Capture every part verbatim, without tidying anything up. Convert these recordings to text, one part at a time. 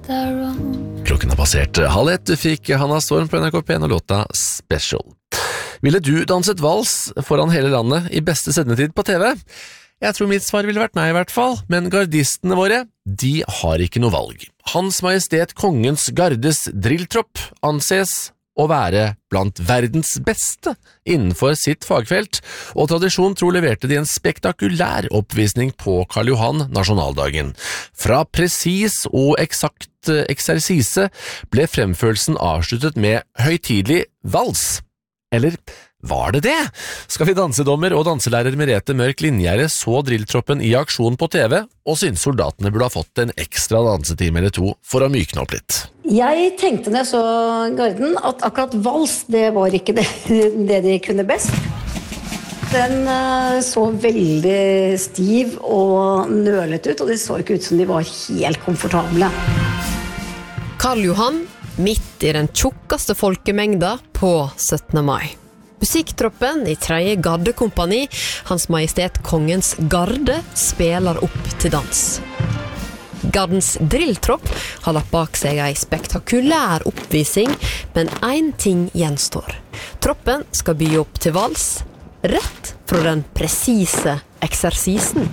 Klokken har passert halv ett, du fikk Hanna Storm på N R K P og låta Special. Ville du danset vals foran hele landet i beste sendetid på T V? Jeg tror mitt svar ville vært nei i hvert fall, men gardistene våre, de har ikke noe valg. Hans Majestet Kongens Gardes drilltropp anses å være blant verdens beste innenfor sitt fagfelt, og tradisjon tro leverte de en spektakulær oppvisning på Karl Johan nasjonaldagen. Fra presis og eksakt eksersise ble fremførelsen avsluttet med høytidelig vals. Eller var det det? Skal vi dansedommer og danselærer Merete Mørk Linjære så drilltroppen i aksjon på T V, og synes soldatene burde ha fått en ekstra dansetime eller to for å mykne opp litt. Jeg tenkte når jeg så Garden at akkurat vals, det var ikke det, det de kunne best. Den så veldig stiv og nølet ut, og det så ikke ut som de var helt komfortable. Karl Johan, midt i den tjukkeste folkemengda på syttende mai. Musikktroppen i tredje gardekompani, Hans Majestet Kongens Garde, spiller opp til dans. Gardens drilltropp har lagt bak seg en spektakulær oppvisning, men en ting gjenstår. Troppen skal by opp til vals, rett fra den presise eksersisen.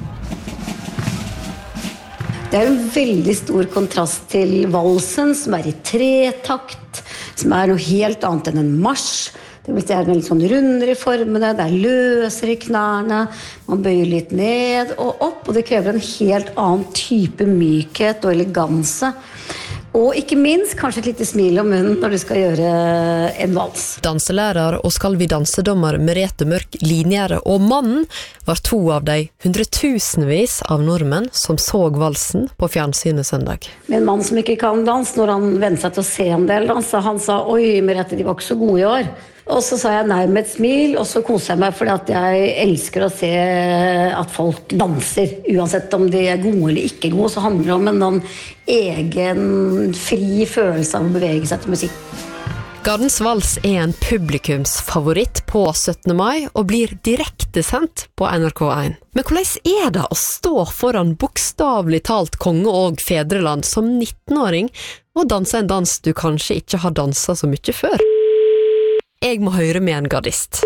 Det er en veldig stor kontrast til valsen, som er i tretakt, som er noe helt annet enn en marsj. Det er litt sånn rundere i formene, det er løsere i knærne, man bøyer litt ned og opp, og det krever en helt annen type mykhet og eleganse. Og ikke minst, kanskje et lite smil om munnen når du skal gjøre en vals. Danselærer og skal vi dansedommer Merete Mørk Linjære og mannen var to av de hundretusenvis av nordmenn som så valsen på fjernsynet søndag. Men en mann som ikke kan dans, når han ventet seg til å se en del dans, han sa, oi Merete, de var ikke så gode i år. Og så sa jeg nei med et smil, og så koser jeg meg fordi at jeg elsker å se at folk danser. Uansett om de er gode eller ikke gode, så handler det om en noen egen fri følelse av å bevege seg til musikk. Gardens vals er en publikumsfavoritt på syttende mai og blir direkte sendt på N R K én. Men hvordan er det å stå foran bokstavlig talt konge og fedreland som nittenåring og danse en dans du kanskje ikke har danset så mye før? Jeg må høre med en gardist.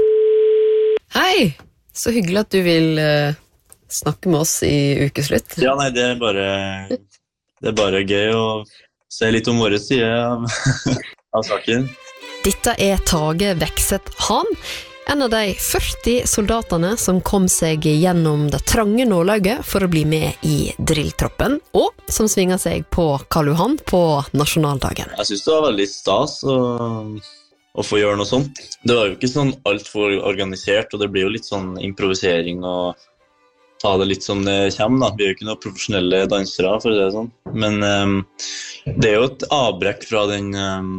Hei, så hyggelig at du vil uh, snakke med oss i ukeslutt. Ja, nei, det er bare, det er bare gøy å se litt om våre side av, av saken. Dette er Tage Vekseth Han, en av de førti soldatene som kom seg gjennom det trange nålauget for å bli med i drilltroppen, og som svinger seg på Karl Johan på nasjonaldagen. Jeg synes det var veldig stas og å få gjøre noe sånt. Det var jo ikke sånn alt for organisert, og det blir jo litt sånn improvisering og ta det litt som det kommer da. Vi er jo ikke noen profesjonelle dansere, for å si det sånn. Men um, det er jo et avbrekk fra den um,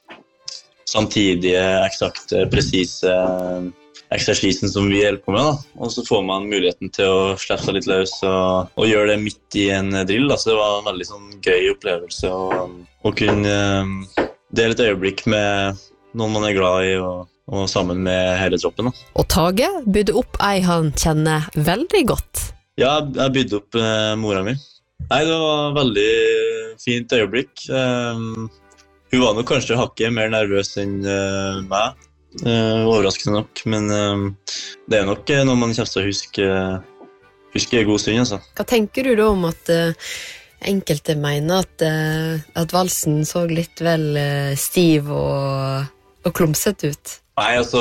samtidige, eksakte, presise um, eksersisen som vi hjelper med da. Og så får man muligheten til å slippe seg litt løs og, og gjøre det midt i en drill da. Så det var en veldig sånn gøy opplevelse å, å kunne um, dele et øyeblikk med noen man er glad i, og, og sammen med hele troppen. Da. Og Tage bydde opp ei han kjenner veldig godt. Ja, jeg bydde opp eh, mora mi. Nei, det var et veldig fint øyeblikk. Um, hun var nok kanskje hakket mer nervøs enn uh, meg, uh, overraskende nok. Men um, det er nok noe man kommer til å huske, huske en god stund. Altså. Hva tenker du da om at uh, enkelte mener at, uh, at valsen så litt vel uh, stiv og og klumset ut? Nei, altså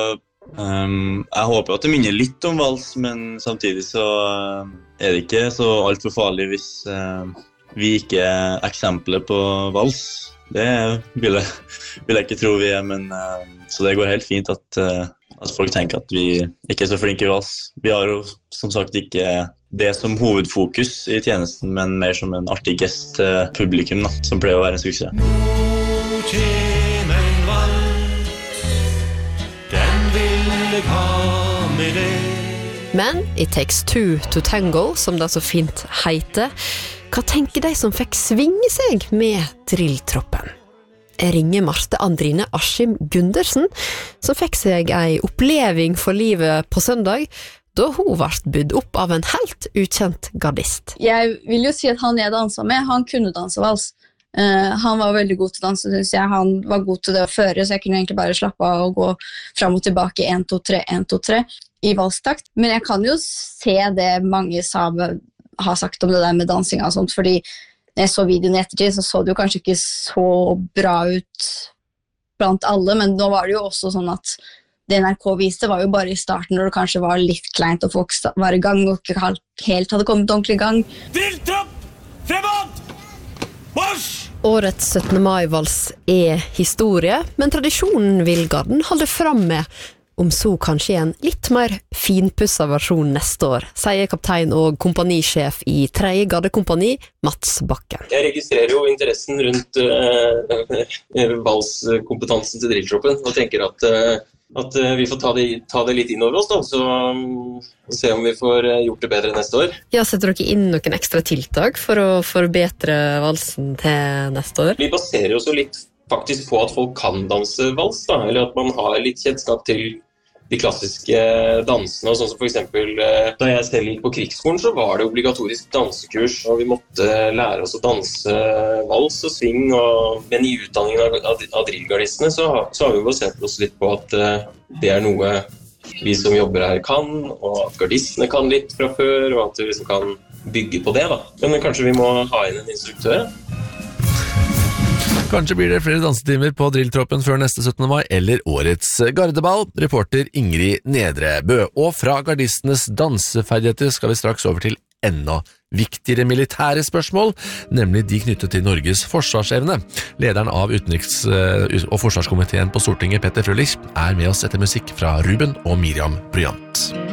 um, jeg håper at det minner litt om vals, men samtidig så uh, er det ikke så alt for farlig hvis uh, vi ikke er eksempler på vals. Det vil jeg, vil jeg ikke tro vi er, men uh, så det går helt fint at, uh, at folk tenker at vi ikke er så flinke i vals. Vi har jo som sagt ikke det som hovedfokus i tjenesten, men mer som en artig gest til publikum da, som pleier å være en suksess. Men It Takes Two to Tango, som det så fint heter, hva tenker de som fikk svinge seg med drilltroppen? Jeg ringer Marte Andrine Askim Gundersen, som fikk seg en oppleving for livet på søndag, da hun ble bydd opp av en helt ukjent gardist. Jeg vil jo si at han jeg danset med, han kunne danse vals. Uh, han var veldig god til å danse, synes jeg. Han var god til det å føre, så jeg kunne egentlig bare slappe av og gå frem og tilbake en, to, tre, en, to, tre i valstakt. Men jeg kan jo se det mange sa, har sagt om det der med dansing og sånt, fordi når jeg så videoen i ettertid, så så det jo kanskje ikke så bra ut blant alle, men nå var det jo også sånn at det N R K viste var jo bare i starten, når det kanskje var litt kleint og folk var i gang og ikke helt hadde kommet ordentlig i gang. Drilltropp! Fremad! Marsj! Årets syttende mai-vals er historie, men tradisjonen vil Garden holde fram med, om så kanskje en litt mer finpusset versjon neste år, sier kaptein og kompanisjef i tredje gardekompani, Mats Bakken. Jeg registrerer jo interessen rundt uh, valskompetansen til drilltroppen, og tenker at, uh, at uh, vi får ta det, ta det litt inn over oss, da, så um, se om vi får uh, gjort det bedre neste år. Ja, setter dere inn noen ekstra tiltak for å forbedre valsen til neste år? Vi baserer oss jo litt faktisk på at folk kan danse vals, da, eller at man har litt kjennskap til de klassiske dansene, og sånn som for eksempel da jeg selv gikk på krigsskolen, så var det obligatorisk dansekurs, og vi måtte lære oss å danse vals og swing, og, men i utdanningen av, av, av drillgardistene så, så har vi jo sett oss litt på at uh, det er noe vi som jobber her kan, og at gardistene kan litt fra før, og at vi liksom kan bygge på det da. Men kanskje vi må ha inn en instruktør? Kanskje blir det flere dansetimer på drilltroppen før neste syttende mai eller årets gardeball. Reporter Ingrid Nedrebø. Og fra gardistenes danseferdigheter skal vi straks over til enda viktigere militære spørsmål, nemlig de knyttet til Norges forsvarsevne. Lederen av utenriks- og forsvarskomiteen på Stortinget, Petter Frølich, er med oss etter musikk fra Ruben og Miriam Bryant.